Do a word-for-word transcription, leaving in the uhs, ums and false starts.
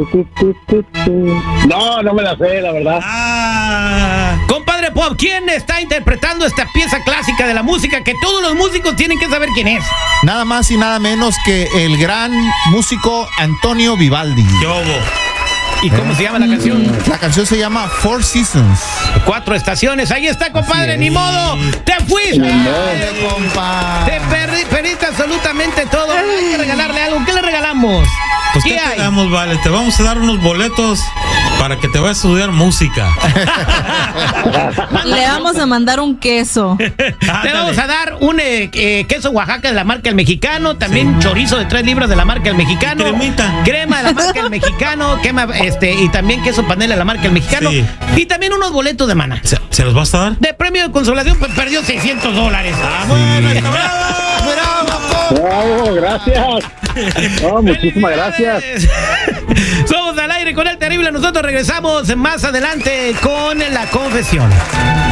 No, no me la sé, la verdad. Ah. Compadre Pop, ¿quién está interpretando esta pieza clásica de la música que todos los músicos tienen que saber quién es? Nada más y nada menos que el gran músico Antonio Vivaldi. ¿Qué hubo? ¿Y cómo se llama la canción? La canción se llama Four Seasons. Cuatro estaciones. Ahí está, compadre, Así ni es. modo. Te fuiste. Dale, compa. Te perdí, perdiste absolutamente todo. Hay que regalarle algo. ¿Qué le regalamos? Pues ¿Qué ¿qué te hay? damos, vale? Te vamos a dar unos boletos para que te vayas a estudiar música. Le vamos a mandar un queso. Te vamos a dar un eh, eh, queso Oaxaca de la marca El Mexicano, también Sí. chorizo de tres libras de la marca El Mexicano, Y cremita. crema de la marca El Mexicano, quema, este, y también queso panela de la marca El Mexicano, Sí. y también unos boletos de Maná. ¿Se, se los vas a dar? De premio de consolación, pues perdió seiscientos dólares. Ah, bueno, está bravo. Bravo, gracias. No, muchísimas gracias. Somos al aire con El Terrible. Nosotros regresamos más adelante con la confesión.